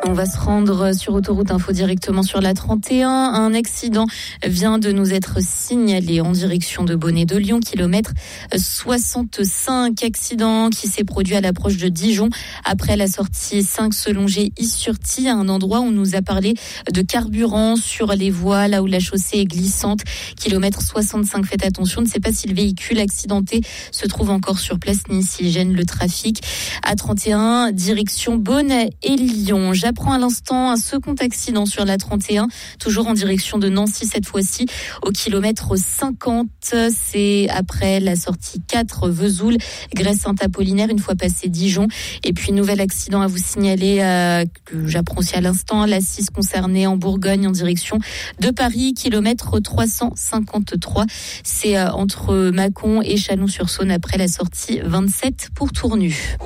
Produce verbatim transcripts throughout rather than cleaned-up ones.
On va se rendre sur Autoroute Info directement sur la trente et un. Un accident vient de nous être signalé en direction de Bonnet de Lyon, kilomètre soixante-cinq. Accident qui s'est produit à l'approche de Dijon après la sortie cinq selon G I-sur-Tille, à un endroit où on nous a parlé de carburant sur les voies, là où la chaussée est glissante. Kilomètre soixante-cinq. Faites attention, on ne sait pas si le véhicule accidenté se trouve encore sur place ni s'il gêne le trafic. À trente et un, direction Bonnet et Lyon. J'apprends à l'instant un second accident sur la trente et un, toujours en direction de Nancy cette fois-ci, au kilomètre cinquante. C'est après la sortie quatre Vesoul, Grès-Saint-Apollinaire, une fois passé Dijon. Et puis, nouvel accident à vous signaler, euh, que j'apprends aussi à l'instant, la six concernée en Bourgogne en direction de Paris, kilomètre trois cent cinquante-trois. C'est euh, entre Mâcon et Chalon-sur-Saône après la sortie vingt-sept pour Tournu.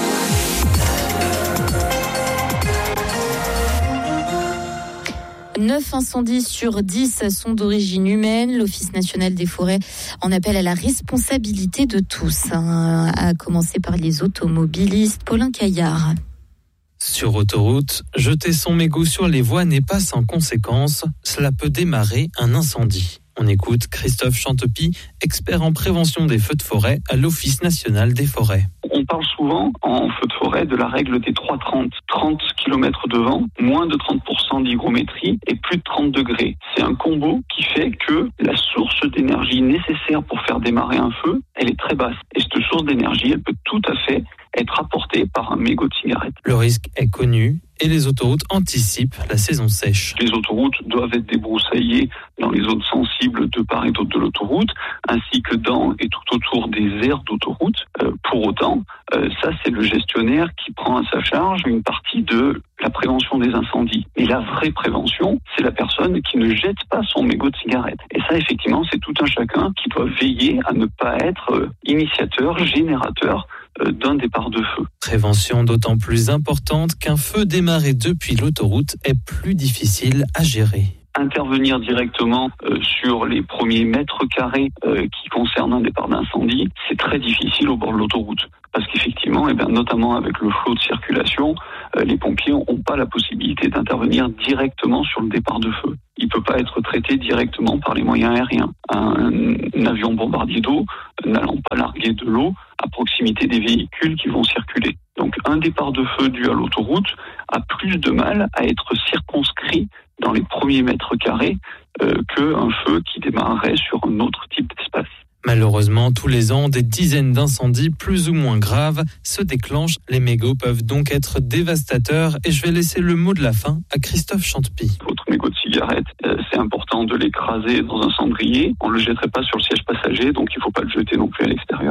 neuf incendies sur dix sont d'origine humaine. L'Office national des forêts en appelle à la responsabilité de tous, hein, à commencer par les automobilistes. Paulin Caillard. Sur autoroute, jeter son mégot sur les voies n'est pas sans conséquence. Cela peut démarrer un incendie. On écoute Christophe Chantepie, expert en prévention des feux de forêt à l'Office national des forêts. On parle souvent en feu de forêt de la règle des trois trente. trente kilomètres de vent, moins de trente pour cent d'hygrométrie et plus de trente degrés. C'est un combo qui fait que la source d'énergie nécessaire pour faire démarrer un feu, elle est très basse. Et cette source d'énergie, elle peut tout à fait être apportée par un mégot de cigarette. Le risque est connu et les autoroutes anticipent la saison sèche. Les autoroutes doivent être débroussaillées dans les zones sensibles de part et d'autre de l'autoroute, ainsi que dans et tout autour des aires d'autoroute. Euh, pour autant, euh, ça c'est le gestionnaire qui prend à sa charge une partie de la prévention des incendies. Et la vraie prévention, c'est la personne qui ne jette pas son mégot de cigarette. Et ça, effectivement, c'est tout un chacun qui doit veiller à ne pas être euh, initiateur, générateur euh, d'un départ de feu. Prévention d'autant plus importante qu'un feu démarré depuis l'autoroute est plus difficile à gérer. Intervenir directement euh, sur les premiers mètres carrés euh, qui concernent un départ d'incendie, c'est très difficile au bord de l'autoroute. Parce qu'effectivement, eh bien, notamment avec le flot de circulation, euh, les pompiers n'ont pas la possibilité d'intervenir directement sur le départ de feu. Il ne peut pas être traité directement par les moyens aériens. Un, un avion bombardier d'eau n'allant pas larguer de l'eau à proximité des véhicules qui vont circuler. Donc un départ de feu dû à l'autoroute a plus de mal à être circonscrit dans les premiers mètres carrés euh, qu'un feu qui démarrerait sur un autre type d'espace. Malheureusement, tous les ans, des dizaines d'incendies plus ou moins graves se déclenchent. Les mégots peuvent donc être dévastateurs et je vais laisser le mot de la fin à Christophe Chantepie. Votre mégot de cigarette, euh, c'est important de l'écraser dans un cendrier. On ne le jetterait pas sur le siège passager, donc il ne faut pas le jeter non plus à l'extérieur.